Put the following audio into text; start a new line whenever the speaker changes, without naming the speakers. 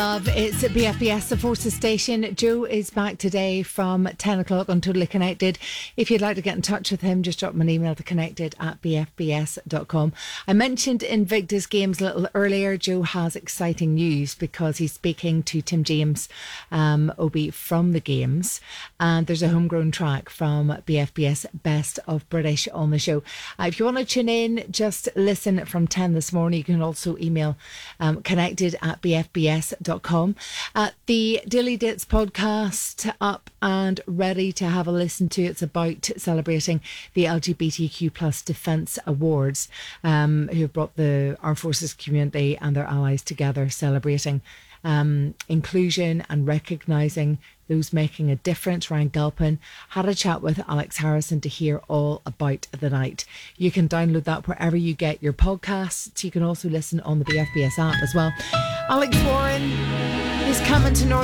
Love, it's at BFBS, the Forces Station. Joe is back today from 10 o'clock on Totally Connected. If you'd like to get in touch with him, just drop him an email to connected@bfbs.com. I mentioned Invictus Games a little earlier. Joe has exciting news because he's speaking to Tim James, Obi from the Games, and there's a homegrown track from BFBS Best of British on the show. If you want to tune in, just listen from 10 this morning. You can also email connected@bfbs.com. The Daily Dates podcast up and ready to have a listen to. It's about celebrating the LGBTQ plus Defence Awards, who have brought the armed forces community and their allies together, celebrating inclusion and recognising those making a difference. Ryan Galpin had a chat with Alex Harrison to hear all about the night. You can download that wherever you get your podcasts. You can also listen on the BFBS app as well. Alex Warren is coming to North